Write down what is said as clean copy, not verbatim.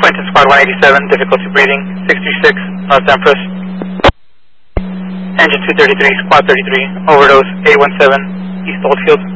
Clinton Squad 187, difficulty breathing, 636, North Empress. Engine 233, Squad 33, overdose, 817, East Oldfield.